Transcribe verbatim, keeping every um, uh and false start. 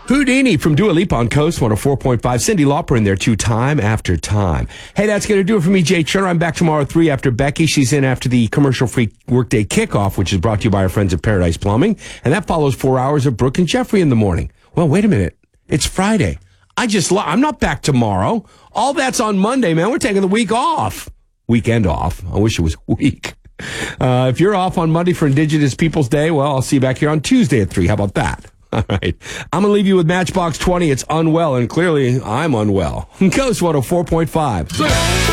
Houdini from Dua Lipa on Coast one oh four point five. Cyndi Lauper in there too, time after time. Hey, that's going to do it for me, Jay Turner. I'm back tomorrow at three after Becky. She's in after the commercial-free Workday Kickoff, which is brought to you by our friends at Paradise Plumbing. And that follows four hours of Brooke and Jeffrey in the morning. Well, wait a minute. It's Friday. I just, lo- I'm not back tomorrow. All that's on Monday, man. We're taking the week off. Weekend off. I wish it was week. Uh, if you're off on Monday for Indigenous Peoples Day, well, I'll see you back here on Tuesday at three. How about that? All right. I'm going to leave you with Matchbox twenty. It's Unwell, and clearly I'm unwell. Coast one oh four point five.